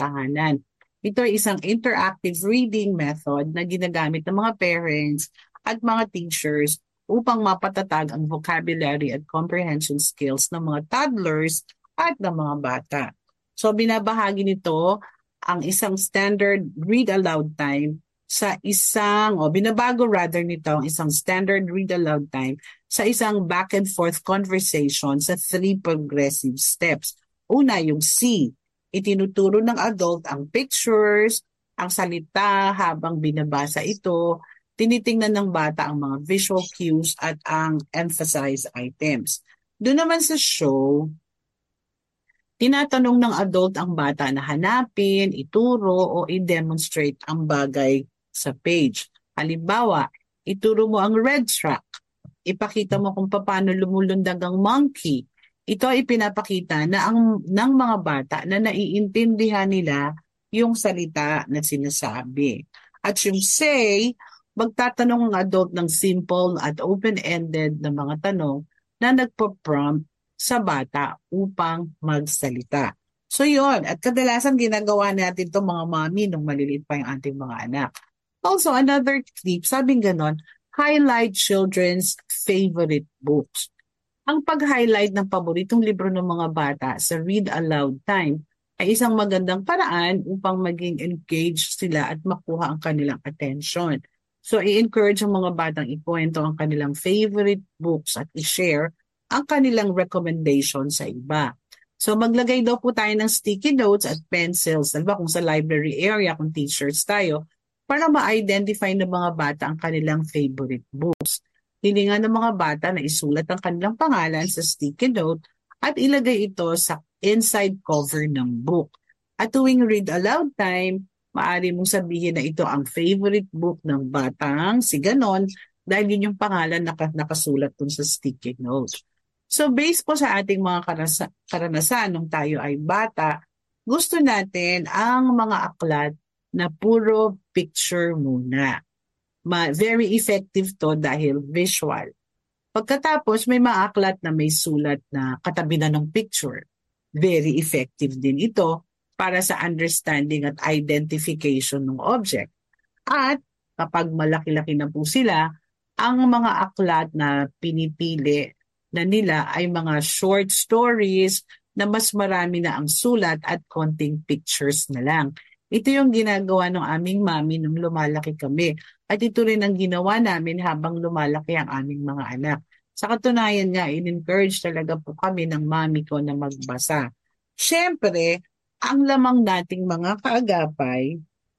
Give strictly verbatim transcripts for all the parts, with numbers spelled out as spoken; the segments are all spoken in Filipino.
tahanan. Ito ay isang interactive reading method na ginagamit ng mga parents at mga teachers upang mapatatag ang vocabulary at comprehension skills ng mga toddlers at ng mga bata. So binabahagi nito ang isang standard read aloud time sa isang, o binabago rather nito ang isang standard read aloud time sa isang back and forth conversation sa three progressive steps. Una, yung C. Itinuturo ng adult ang pictures, ang salita habang binabasa ito. Tinitingnan ng bata ang mga visual cues at ang emphasized items. Doon naman sa show, tinatanong ng adult ang bata na hanapin, ituro o i-demonstrate ang bagay sa page. Halimbawa, ituro mo ang red truck. Ipakita mo kung paano lumulundag ang monkey. Ito ay pinapakita na ang ng mga bata na naiintindihan nila yung salita na sinasabi. At yung say, magtatanong ang adult ng simple at open-ended na mga tanong na nagpo-prompt sa bata upang magsalita. So yun, at kadalasan ginagawa natin itong mga mami nung maliliit pa yung ating mga anak. Also, another tip, sabing ganon, highlight children's favorite books. Ang pag-highlight ng paboritong libro ng mga bata sa read aloud time ay isang magandang paraan upang maging engaged sila at makuha ang kanilang attention. So, i-encourage ang mga batang ikwento ang kanilang favorite books at i-share ang kanilang recommendation sa iba. So, maglagay daw po tayo ng sticky notes at pencils, diba, kung sa library area, kung teachers tayo, para ma-identify ng mga bata ang kanilang favorite books. Hilingan ng mga bata na isulat ang kanilang pangalan sa sticky note at ilagay ito sa inside cover ng book. At tuwing read aloud time, maaari mong sabihin na ito ang favorite book ng batang si ganon dahil yun yung pangalan na nakasulat dun sa sticky note. So based po sa ating mga karasa- karanasan nung tayo ay bata, gusto natin ang mga aklat na puro picture muna. Ma- very effective to dahil visual. Pagkatapos may mga aklat na may sulat na katabi na ng picture. Very effective din ito para sa understanding at identification ng object. At kapag malaki-laki na po sila, ang mga aklat na pinipili na nila ay mga short stories na mas marami na ang sulat at konting pictures na lang. Ito yung ginagawa ng aming mami nung lumalaki kami. At ito rin ang ginawa namin habang lumalaki ang aming mga anak. Sa katunayan nga, in-encourage talaga po kami ng mami ko na magbasa. Siyempre, ang lamang nating mga kaagapay,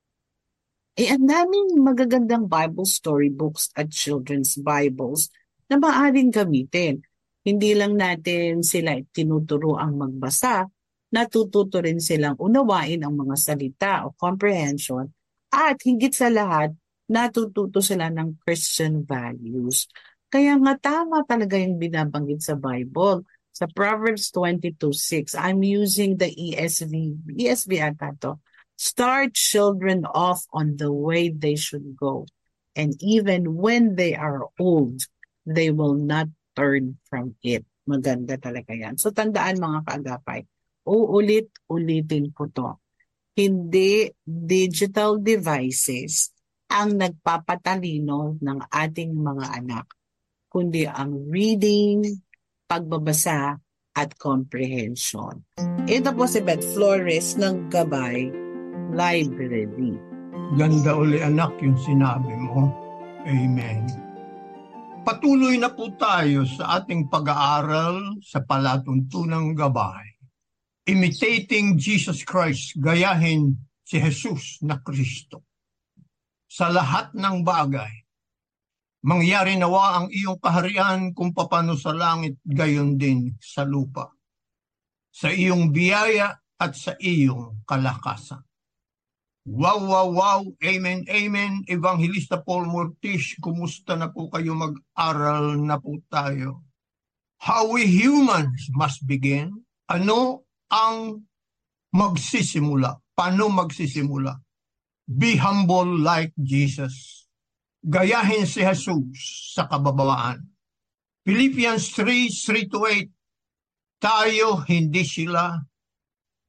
eh ang daming magagandang Bible storybooks at children's Bibles na maaaring gamitin. Hindi lang natin sila tinuturo ang magbasa, natututo rin silang unawain ang mga salita o comprehension at higit sa lahat, natututo sila ng Christian values. Kaya nga tama talaga yung binabanggit sa Bible. Sa Proverbs twenty-two six, I'm using the E S V. E S V ata to. Start children off on the way they should go. And even when they are old, they will not turn from it. Maganda talaga yan. So tandaan mga kaagapay, uulit-ulitin ko to. Hindi digital devices ang nagpapatalino ng ating mga anak, kundi ang reading, pagbabasa, at comprehension. Ito po si Beth Flores ng Gabay Library. Ganda uli anak yung sinabi mo. Amen. Patuloy na po tayo sa ating pag-aaral sa palatuntunang Gabay. Imitating Jesus Christ, gayahin si Jesus na Kristo. Sa lahat ng bagay, mangyari nawa ang iyong kaharian kung papano sa langit, gayon din sa lupa. Sa iyong biyaya at sa iyong kalakasan. Wow, wow, wow. Amen, amen. Evangelista Paul Mortiz, kumusta na po kayo? Mag-aral na po tayo. How we humans must begin. Ano ang magsisimula? Paano magsisimula? Be humble like Jesus. Gayahin si Jesus sa kababawaan. Philippians three, three to eight. Tayo, hindi sila.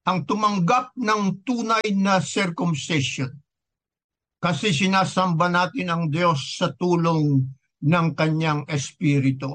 ang tumanggap ng tunay na circumcision. Kasi sinasamba natin ang Diyos sa tulong ng Kanyang Espiritu.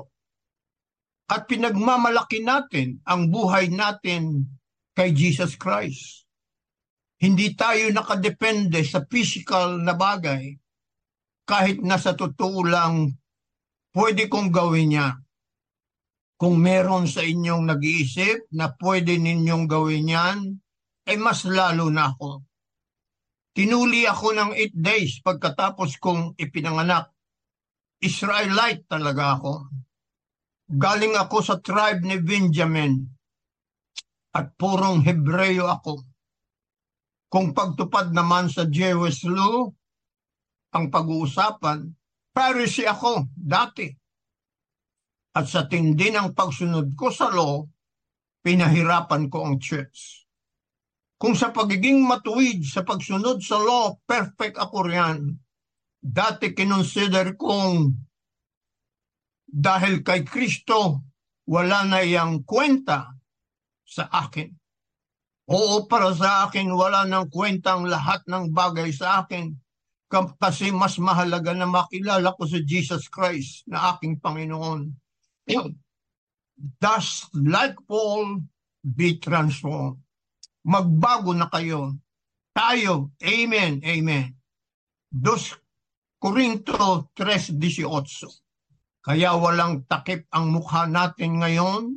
At pinagmamalaki natin ang buhay natin kay Jesus Christ. Hindi tayo nakadepende sa physical na bagay. Kahit na sa totoo lang, pwede kong gawin niya. Kung meron sa inyong nag-iisip na pwede ninyong gawin yan, ay mas lalo na ako. Tinuli ako ng eight days pagkatapos kong ipinanganak. Israelite talaga ako. Galing ako sa tribe ni Benjamin at purong Hebreo ako. Kung pagtupad naman sa Jewish law, ang pag-uusapan, Pharisee ako dati. At sa tindi ng pagsunod ko sa law, pinahirapan ko ang church. Kung sa pagiging matuwid sa pagsunod sa law, perfect ako riyan. Dati kinonsider kong dahil kay Kristo, wala na iyang kwenta sa akin. Oo, para sa akin, wala nang kwentang lahat ng bagay sa akin. Kasi mas mahalaga na makilala ko si Jesus Christ na aking Panginoon. Thus, like Paul, be transformed. Magbago na kayo. Tayo. Amen. Amen. Dos Corinto three eighteen. Kaya walang takip ang mukha natin ngayon.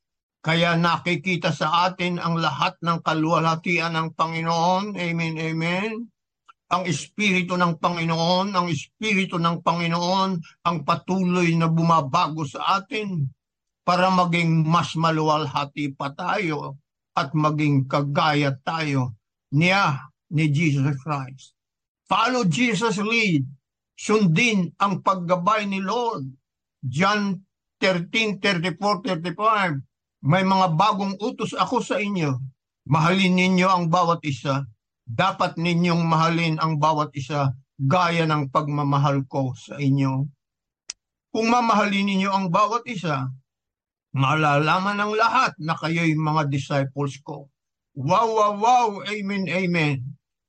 Kaya nakikita sa atin ang lahat ng kaluwalhatian ng Panginoon. Amen. Amen. Ang Espiritu ng Panginoon, ang Espiritu ng Panginoon, ang patuloy na bumabago sa atin para maging mas maluwalhati pa tayo at maging kagaya tayo niya, ni Jesus Christ. Follow Jesus' lead. Sundin ang paggabay ni Lord. John thirteen, thirty-four, thirty-five. May mga bagong utos ako sa inyo. Mahalin ninyo ang bawat isa. Dapat ninyong mahalin ang bawat isa gaya ng pagmamahal ko sa inyo. Kung mamahalin ninyo ang bawat isa, malalaman ng lahat na kayo'y mga disciples ko. Wow, wow, wow, amen, amen.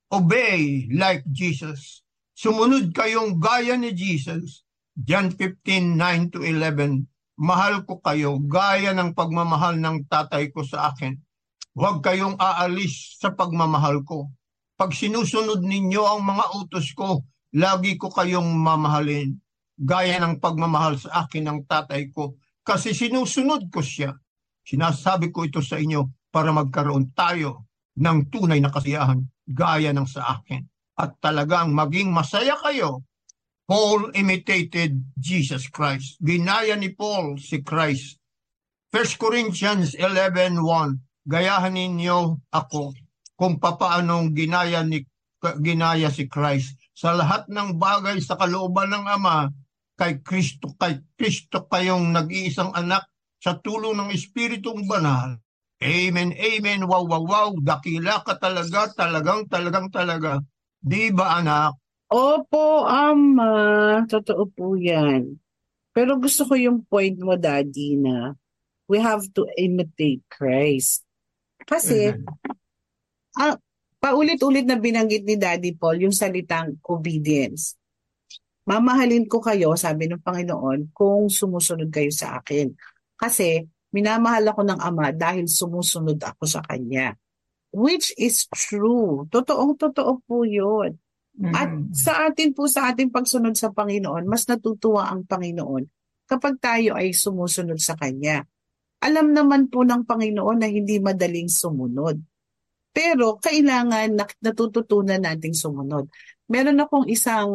Obey like Jesus. Sumunod kayong gaya ni Jesus. John fifteen, nine to eleven. Mahal ko kayo gaya ng pagmamahal ng tatay ko sa akin. Huwag kayong aalis sa pagmamahal ko. Pag sinusunod ninyo ang mga utos ko, lagi ko kayong mamahalin. Gaya ng pagmamahal sa akin ng tatay ko. Kasi sinusunod ko siya. Sinasabi ko ito sa inyo para magkaroon tayo ng tunay na kasiyahan gaya ng sa akin. At talagang maging masaya kayo. Paul imitated Jesus Christ. Ginaya ni Paul si Christ. First Corinthians eleven one. Gayahan ninyo ako kung papaanong ginaya, ni, ginaya si Christ. Sa lahat ng bagay sa kalooban ng Ama, kay Kristo, kay Kristo kayong nag-iisang anak sa tulong ng Espiritong Banal. Amen, amen, wow, wow, wow, dakila ka talaga, talagang, talagang, talaga. Di ba, anak? Opo, Ama. Totoo po yan. Pero gusto ko yung point mo, Daddy, na we have to imitate Christ. Kasi, ah, paulit-ulit na binanggit ni Daddy Paul yung salitang obedience. Mamahalin ko kayo, sabi ng Panginoon, kung sumusunod kayo sa akin. Kasi, minamahal ako ng Ama dahil sumusunod ako sa Kanya. Which is true. Totoong-totoo po yun. Mm-hmm. At sa atin po, sa ating pagsunod sa Panginoon, mas natutuwa ang Panginoon kapag tayo ay sumusunod sa Kanya. Alam naman po ng Panginoon na hindi madaling sumunod. Pero kailangan natututunan nating sumunod. Meron akong isang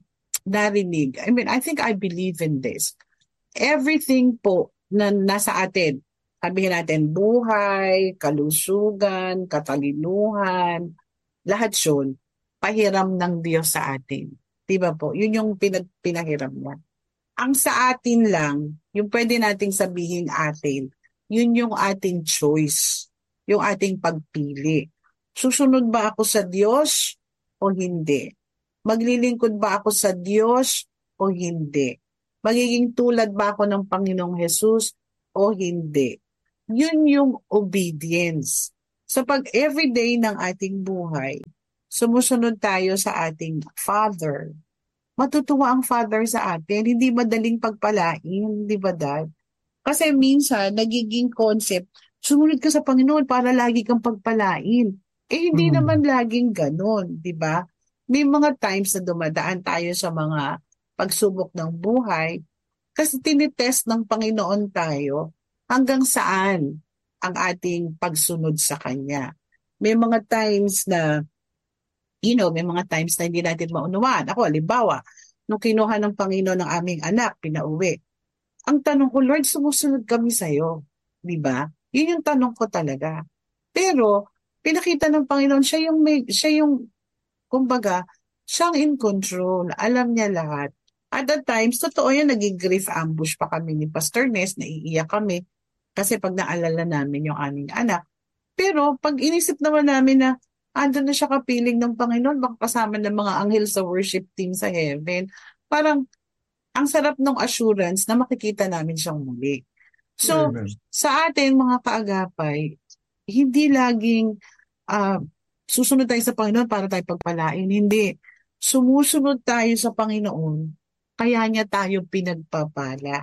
narinig. I mean, I think I believe in this. Everything po na nasa atin, sabihin natin buhay, kalusugan, katalinuhan, lahat yun, pahiram ng Diyos sa atin. Diba po? Yun yung pinag- pinahiram niya. Ang sa atin lang, yung pwede nating sabihin atin, yun yung ating choice. Yung ating pagpili. Susunod ba ako sa Diyos o hindi? Maglilingkod ba ako sa Diyos o hindi? Magiging tulad ba ako ng Panginoong Jesus o hindi? Yun yung obedience. So pag everyday ng ating buhay, sumusunod tayo sa ating Father, matutuwa ang Father sa atin. Hindi madaling pagpalain, di ba, Dad? Kasi minsan, nagiging concept, sumunod ka sa Panginoon para lagi kang pagpalain. Eh, hindi Mm. naman laging ganon, di ba? May mga times na dumadaan tayo sa mga pagsubok ng buhay kasi tinitest ng Panginoon tayo hanggang saan ang ating pagsunod sa Kanya. May mga times na, you know, may mga times na hindi natin maunawaan. Ako, halimbawa, nung kinuha ng Panginoon ng aming anak, pinauwi. Ang tanong ko, Lord, sumusunod kami sa'yo. Di ba? Yun yung tanong ko talaga. Pero, pinakita ng Panginoon, siya yung, may, siya yung, kumbaga, siyang in control. Alam niya lahat. At that times, totoo yan, naging grief ambush pa kami ni Pastor Ness, naiiyak kami. Kasi pag naalala namin yung aming anak. Pero, pag inisip naman namin na, andun na siya kapiling ng Panginoon, baka kasama ng mga anghel sa worship team sa heaven. Parang, ang sarap ng assurance na makikita namin siyang muli. So, Amen. sa atin mga kaagapay, hindi laging uh, susunod tayo sa Panginoon para tayo pagpalain. Hindi. Sumusunod tayo sa Panginoon, kaya niya tayo pinagpapala.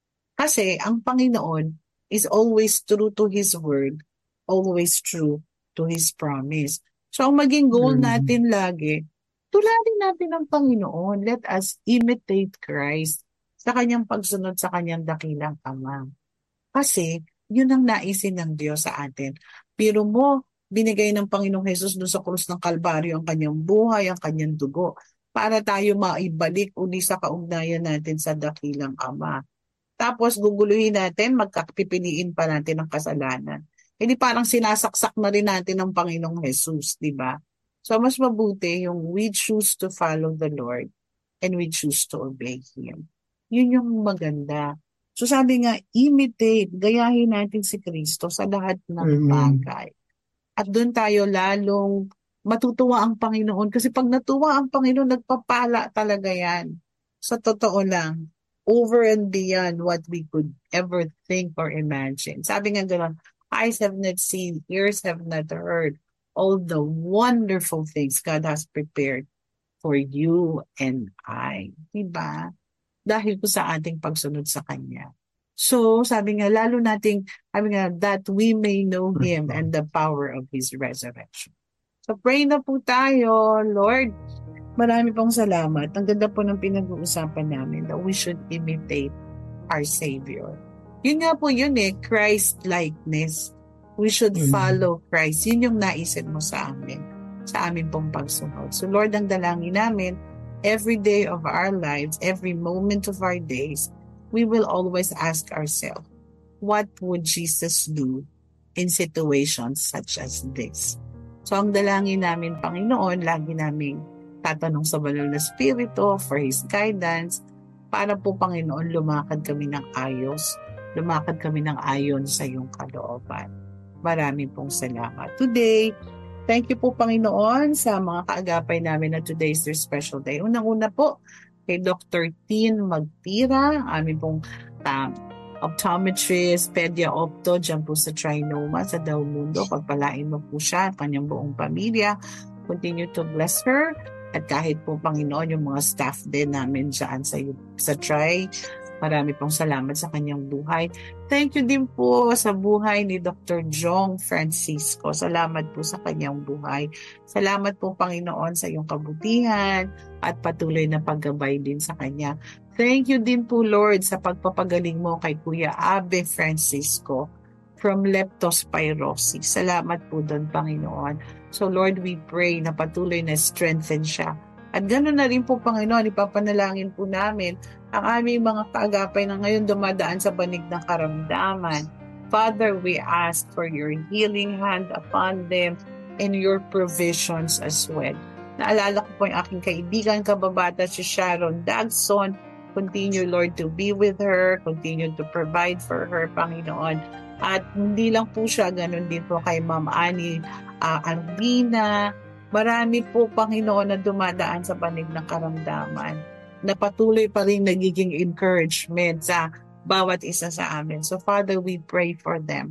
Kasi ang Panginoon is always true to His word, always true to His promise. So, ang maging goal Amen. natin lagi, tularin natin ang Panginoon. Let us imitate Christ sa kanyang pagsunod sa kanyang dakilang Ama. Kasi, yun ang naisin ng Diyos sa atin. Pero mo, binigay ng Panginoong Jesus doon sa krus ng Kalbaryo ang kanyang buhay, ang kanyang dugo, para tayo maibalik uli sa kaugnayan natin sa dakilang Ama. Tapos, guguluhin natin, magkapipiliin pa natin ang kasalanan. Hindi parang sinasaksak na rin natin ng Panginoong Jesus, di ba? So, mas mabuti yung we choose to follow the Lord and we choose to obey Him. Yun yung maganda. So, sabi nga, imitate, gayahin natin si Kristo sa lahat ng Amen. bagay. At doon tayo lalong matutuwa ang Panginoon. Kasi pag natuwa ang Panginoon, nagpapala talaga yan. Sa totoo lang, over and beyond what we could ever think or imagine. Sabi nga gano'n, eyes have not seen, ears have not heard, all the wonderful things God has prepared for you and I. Diba? Dahil po sa ating pagsunod sa Kanya. So, sabi nga, lalo nating, sabi nga, that we may know Him and the power of His resurrection. So, pray na po tayo, Lord. Marami pong salamat. Ang ganda po ng pinag-uusapan namin that we should imitate our Savior. Yun nga po yun eh, Christ-likeness. We should Amen. follow Christ. Yun yung naisin mo sa amin, sa amin pong pagsunod. So Lord, ang dalangin namin, every day of our lives, every moment of our days, we will always ask ourselves, what would Jesus do in situations such as this? So ang dalangin namin, Panginoon, lagi namin tatanong sa banal na Espiritu for His guidance, para po, Panginoon, lumakad kami ng ayos, lumakad kami ng ayon sa iyong kalooban. Maraming pong salamat. Today, thank you po, Panginoon, sa mga kaagapay namin na today is their special day. Unang-una po, kay Doctor Tin Magtira, aming pong um, optometrist, pedia-opto, dyan po sa Trinoma, sa Del Mundo. Pagpalain mo po siya, kanyang buong pamilya. Continue to bless her. At kahit po, Panginoon, yung mga staff din namin dyan sa, sa Tri, marami pong salamat sa kanyang buhay. Thank you din po sa buhay ni Doctor Jong Francisco. Salamat po sa kanyang buhay. Salamat po, Panginoon, sa iyong kabutihan at patuloy na paggabay din sa kanya. Thank you din po, Lord, sa pagpapagaling mo kay Kuya Abe Francisco from leptospirosis. Salamat po doon, Panginoon. So Lord, we pray na patuloy na strengthen siya. At ganoon na rin po, Panginoon, ipapanalangin po namin ang aming mga kaagapay na ngayon dumadaan sa banig ng karamdaman. Father, we ask for your healing hand upon them and your provisions as well. Naalala ko po yung aking kaibigan, kababata, si Sharon Dagson. Continue, Lord, to be with her. Continue to provide for her, Panginoon. At hindi lang po siya, ganun din po kay Ma'am Annie uh, Arbina. Marami po, Panginoon, na dumadaan sa banig ng karamdaman, na patuloy pa rin nagiging encouragement sa bawat isa sa amin. So, Father, we pray for them.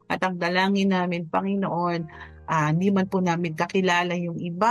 At ang dalangin namin, Panginoon, ah, hindi man po namin kakilala yung iba,